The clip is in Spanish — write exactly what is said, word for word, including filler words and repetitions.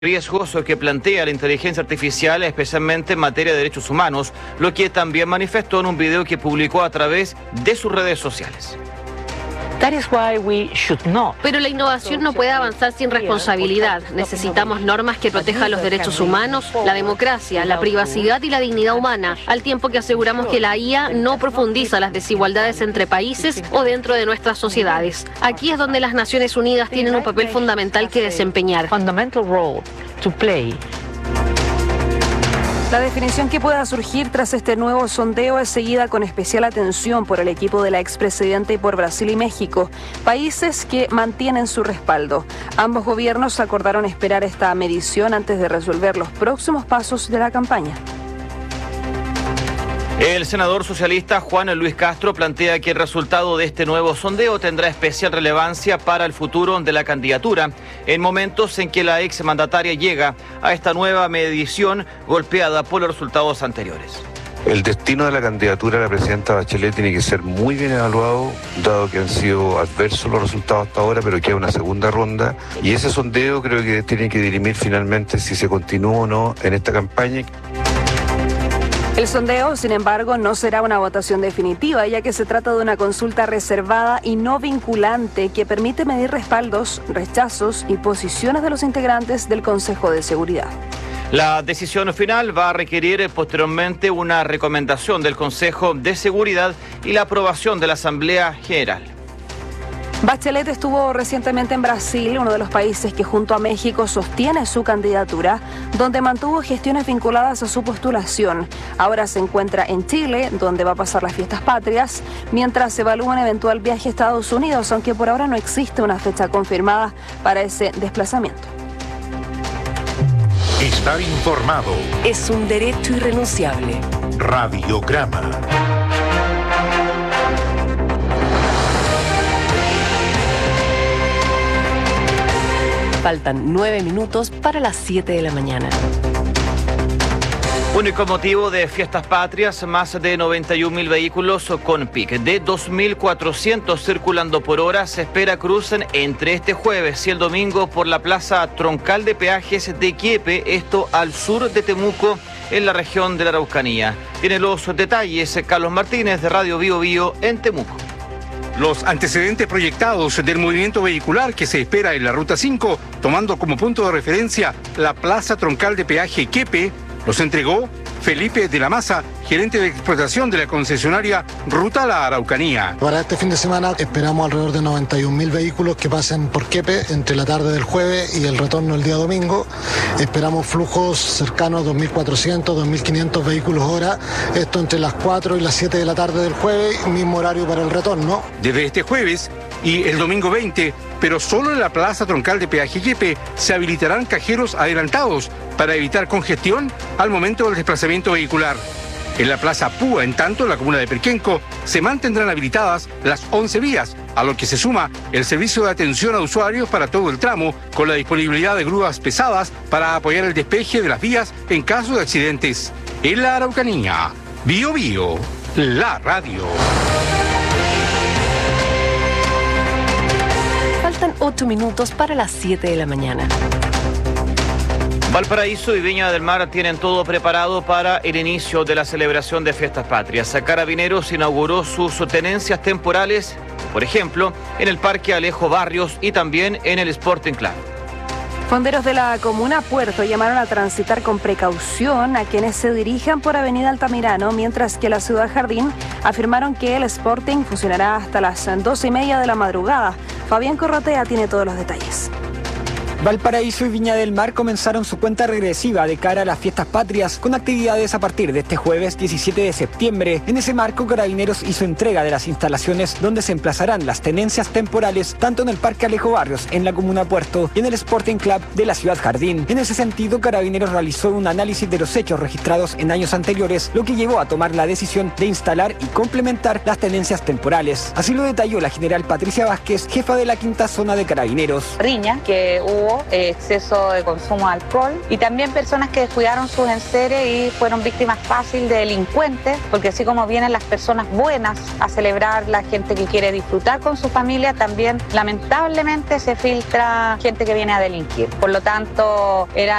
riesgos que plantea la inteligencia artificial, especialmente en materia de derechos humanos, lo que también manifestó en un video que publicó a través de sus redes sociales. Pero la innovación no puede avanzar sin responsabilidad. Necesitamos normas que protejan los derechos humanos, la democracia, la privacidad y la dignidad humana, al tiempo que aseguramos que la I A no profundiza las desigualdades entre países o dentro de nuestras sociedades. Aquí es donde las Naciones Unidas tienen un papel fundamental que desempeñar. La definición que pueda surgir tras este nuevo sondeo es seguida con especial atención por el equipo de la expresidenta y por Brasil y México, países que mantienen su respaldo. Ambos gobiernos acordaron esperar esta medición antes de resolver los próximos pasos de la campaña. El senador socialista Juan Luis Castro plantea que el resultado de este nuevo sondeo tendrá especial relevancia para el futuro de la candidatura, en momentos en que la exmandataria llega a esta nueva medición golpeada por los resultados anteriores. El destino de la candidatura de la presidenta Bachelet tiene que ser muy bien evaluado, dado que han sido adversos los resultados hasta ahora, pero queda una segunda ronda. Y ese sondeo creo que tiene que dirimir finalmente si se continúa o no en esta campaña. El sondeo, sin embargo, no será una votación definitiva, ya que se trata de una consulta reservada y no vinculante que permite medir respaldos, rechazos y posiciones de los integrantes del Consejo de Seguridad. La decisión final va a requerir posteriormente una recomendación del Consejo de Seguridad y la aprobación de la Asamblea General. Bachelet estuvo recientemente en Brasil, uno de los países que junto a México sostiene su candidatura, donde mantuvo gestiones vinculadas a su postulación. Ahora se encuentra en Chile, donde va a pasar las fiestas patrias, mientras se evalúa un eventual viaje a Estados Unidos, aunque por ahora no existe una fecha confirmada para ese desplazamiento. Estar informado es un derecho irrenunciable. Radiograma. Faltan nueve minutos para las siete de la mañana. Único motivo de fiestas patrias, más de noventa y un mil vehículos con pic de dos mil cuatrocientos circulando por hora se espera crucen entre este jueves y el domingo por la plaza troncal de peajes de Quiepe, esto al sur de Temuco, en la región de la Araucanía. Tiene los detalles Carlos Martínez de Radio Bio Bio en Temuco. Los antecedentes proyectados del movimiento vehicular que se espera en la Ruta cinco, tomando como punto de referencia la plaza troncal de peaje Quiepe, los entregó Felipe de la Maza, gerente de explotación de la concesionaria Ruta La Araucanía. Para este fin de semana esperamos alrededor de noventa y un mil vehículos que pasen por Quiepe entre la tarde del jueves y el retorno el día domingo. Esperamos flujos cercanos a dos mil cuatrocientos, dos mil quinientos vehículos hora, esto entre las cuatro y las siete de la tarde del jueves, mismo horario para el retorno. Desde este jueves y el domingo veinte, pero solo en la plaza troncal de peaje Quiepe se habilitarán cajeros adelantados para evitar congestión al momento del desplazamiento vehicular. En la plaza Púa, en tanto, en la comuna de Perquenco, se mantendrán habilitadas las once vías, a lo que se suma el servicio de atención a usuarios para todo el tramo, con la disponibilidad de grúas pesadas para apoyar el despeje de las vías en caso de accidentes. En la Araucanía, Bio Bio, la radio. Faltan ocho minutos para las siete de la mañana. Valparaíso y Viña del Mar tienen todo preparado para el inicio de la celebración de fiestas patrias. Carabineros inauguró sus tenencias temporales, por ejemplo, en el Parque Alejo Barrios y también en el Sporting Club. Fonderos de la comuna Puerto llamaron a transitar con precaución a quienes se dirijan por Avenida Altamirano, mientras que la Ciudad Jardín afirmaron que el Sporting funcionará hasta las doce y media de la madrugada. Fabián Corrotea tiene todos los detalles. Valparaíso y Viña del Mar comenzaron su cuenta regresiva de cara a las fiestas patrias con actividades a partir de este jueves diecisiete de septiembre. En ese marco, Carabineros hizo entrega de las instalaciones donde se emplazarán las tenencias temporales tanto en el Parque Alejo Barrios en la comuna Puerto y en el Sporting Club de la Ciudad Jardín. En ese sentido, Carabineros realizó un análisis de los hechos registrados en años anteriores, lo que llevó a tomar la decisión de instalar y complementar las tenencias temporales. Así lo detalló la general Patricia Vázquez, jefa de la quinta zona de Carabineros. Riña, que hubo hubo eh, exceso de consumo de alcohol y también personas que descuidaron sus enseres y fueron víctimas fáciles de delincuentes, porque así como vienen las personas buenas a celebrar, la gente que quiere disfrutar con su familia, también lamentablemente se filtra gente que viene a delinquir. Por lo tanto, era